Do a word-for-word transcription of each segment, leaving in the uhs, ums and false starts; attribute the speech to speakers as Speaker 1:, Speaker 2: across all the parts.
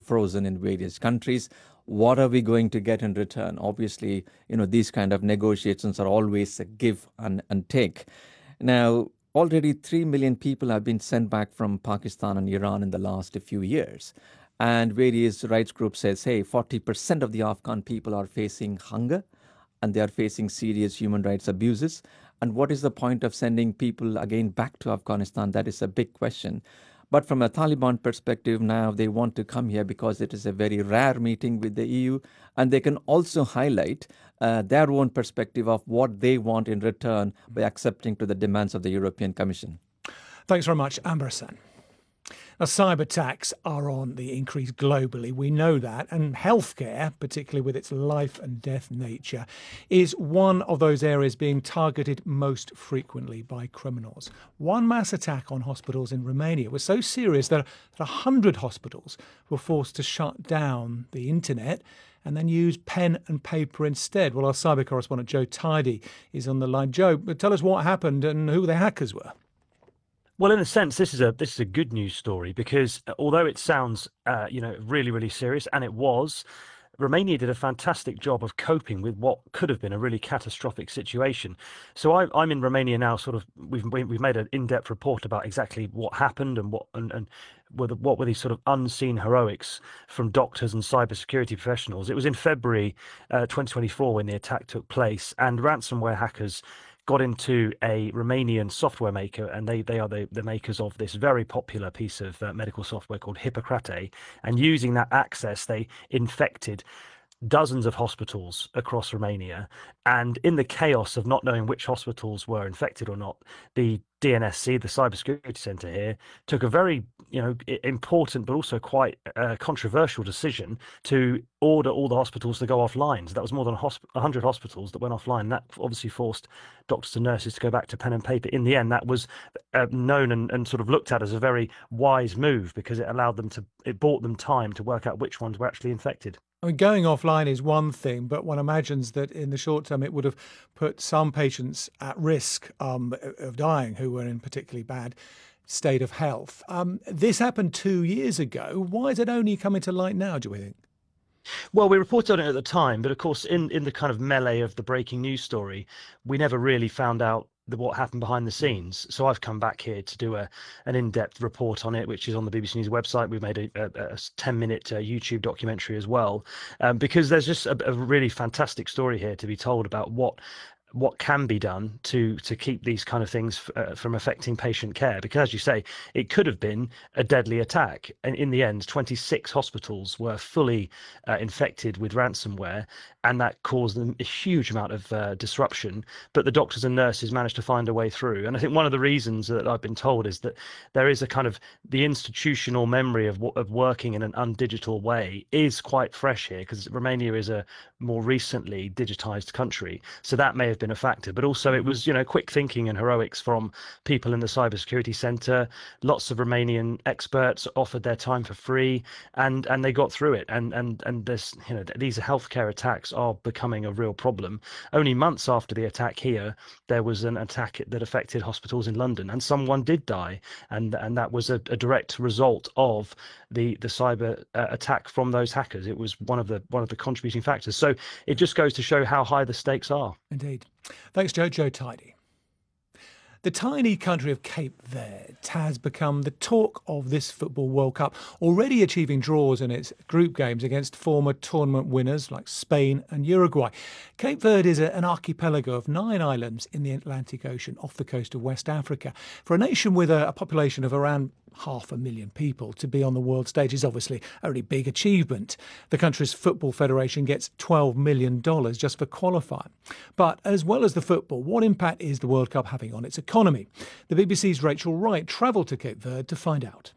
Speaker 1: frozen in various countries. What are we going to get in return? Obviously, you know, these kind of negotiations are always a give and, and take. Now, already three million people have been sent back from Pakistan and Iran in the last few years. And various rights groups says, hey, forty percent of the Afghan people are facing hunger and they are facing serious human rights abuses. And what is the point of sending people again back to Afghanistan? That is a big question. But from a Taliban perspective, now they want to come here because it is a very rare meeting with the E U. And they can also highlight uh, their own perspective of what they want in return by accepting to the demands of the European Commission.
Speaker 2: Thanks very much, Amber Hassan. Now, cyber attacks are on the increase globally. We know that. And healthcare, particularly with its life and death nature, is one of those areas being targeted most frequently by criminals. One mass attack on hospitals in Romania was so serious that one hundred hospitals were forced to shut down the internet and then use pen and paper instead. Well, our cyber correspondent Joe Tidy is on the line. Joe, tell us what happened and who the hackers were.
Speaker 3: Well, in a sense, this is a this is a good news story because although it sounds, uh, you know, really, really serious, and it was, Romania did a fantastic job of coping with what could have been a really catastrophic situation. So I, I'm in Romania now. Sort of, we've we've made an in-depth report about exactly what happened and what and, and were the, what were these sort of unseen heroics from doctors and cybersecurity professionals. It was in February uh, twenty twenty-four when the attack took place, and ransomware hackers got into a Romanian software maker, and they they are the, the makers of this very popular piece of uh, medical software called Hippocrate. And using that access, they infected dozens of hospitals across Romania. And in the chaos of not knowing which hospitals were infected or not, the D N S C, the cybersecurity center here, took a very, you know, important but also quite uh, controversial decision to order all the hospitals to go offline. So that was more than one hundred hospitals that went offline. That obviously forced doctors and nurses to go back to pen and paper. In the end, that was uh, known and, and sort of looked at as a very wise move because it allowed them to, it bought them time to work out which ones were actually infected.
Speaker 2: I mean, going offline is one thing, but one imagines that in the short term it would have put some patients at risk um, of dying who were in particularly bad state of health. Um, this happened two years ago. Why is it only coming to light now, do we think?
Speaker 3: Well, we reported on it at the time, but of course, in, in the kind of melee of the breaking news story, we never really found out the, what happened behind the scenes. So I've come back here to do a an in-depth report on it, which is on the B B C News website. We've made a, a, a ten-minute uh, YouTube documentary as well, um, because there's just a, a really fantastic story here to be told about what what can be done to to keep these kind of things uh, from affecting patient care. Because as you say, it could have been a deadly attack. And in the end, twenty-six hospitals were fully uh, infected with ransomware, and that caused them a huge amount of uh, disruption. But the doctors and nurses managed to find a way through. And I think one of the reasons that I've been told is that there is a kind of the institutional memory of of working in an undigital way is quite fresh here, because Romania is a more recently digitized country. So that may have been a factor, but also it was, you know, quick thinking and heroics from people in the cybersecurity center. Lots of Romanian experts offered their time for free, and and they got through it. And and and this, you know, these healthcare attacks are becoming a real problem. Only months after the attack here, there was an attack that affected hospitals in London, and someone did die, and and that was a, a direct result of the the cyber uh, attack from those hackers. It was one of the one of the contributing factors. So it just goes to show how high the stakes are.
Speaker 2: Indeed. Thanks, Joe. Joe Tidy. The tiny country of Cape Verde has become the talk of this Football World Cup, already achieving draws in its group games against former tournament winners like Spain and Uruguay. Cape Verde is an archipelago of nine islands in the Atlantic Ocean off the coast of West Africa. For a nation with a, a population of around half a million people, to be on the world stage is obviously a really big achievement. The country's football federation gets twelve million dollars just for qualifying. But as well as the football, what impact is the World Cup having on its economy? The B B C's Rachel Wright travelled to Cape Verde to find out.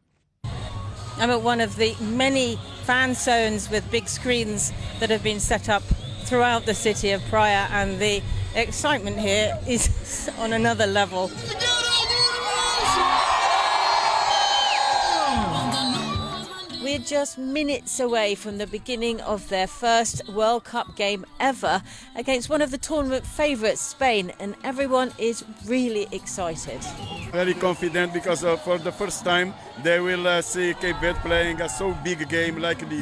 Speaker 4: I'm at one of the many fan zones with big screens that have been set up throughout the city of Praia, and the excitement here is on another level. We're just minutes away from the beginning of their first World Cup game ever against one of the tournament favourites, Spain, and everyone is really excited.
Speaker 5: Very confident because uh, for the first time they will uh, see Cape Verde playing a so big game like this.